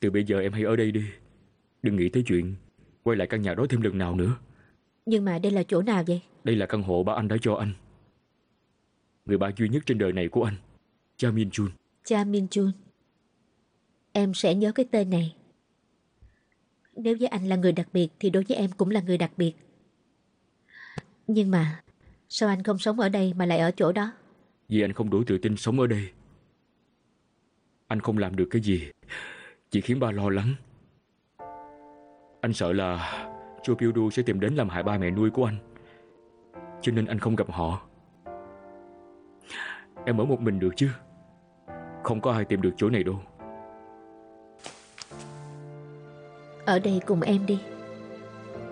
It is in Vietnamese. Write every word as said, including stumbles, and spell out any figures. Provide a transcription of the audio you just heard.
Từ bây giờ em hãy ở đây đi. Đừng nghĩ tới chuyện quay lại căn nhà đó thêm lần nào nữa. Nhưng mà đây là chỗ nào vậy? Đây là căn hộ ba anh đã cho anh. Người ba duy nhất trên đời này của anh, Cha Min Chun. Cha Min Chun. Em sẽ nhớ cái tên này. Nếu với anh là người đặc biệt thì đối với em cũng là người đặc biệt. Nhưng mà sao anh không sống ở đây mà lại ở chỗ đó? Vì anh không đủ tự tin sống ở đây. Anh không làm được cái gì, chỉ khiến ba lo lắng. Anh sợ là Cho Piu Du sẽ tìm đến làm hại ba mẹ nuôi của anh, cho nên anh không gặp họ. Em ở một mình được chứ? Không có ai tìm được chỗ này đâu. Ở đây cùng em đi.